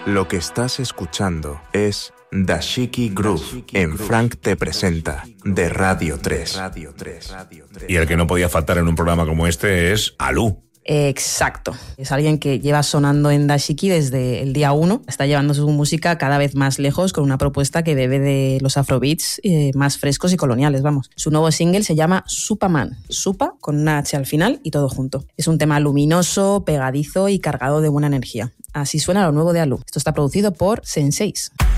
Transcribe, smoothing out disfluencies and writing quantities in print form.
Lo que estás escuchando es Dashiki Groove en Frank Te Presenta de Radio 3. Y el que no podía faltar en un programa como este es Alú. Exacto. Es alguien que lleva sonando en Dashiki desde el día 1. Está llevando su música cada vez más lejos con una propuesta que bebe de los afrobeats más frescos y coloniales, vamos. Su nuevo single se llama Supaman. Supa con una H al final y todo junto. Es un tema luminoso, pegadizo y cargado de buena energía. Así suena lo nuevo de Alú. Esto está producido por Senseis.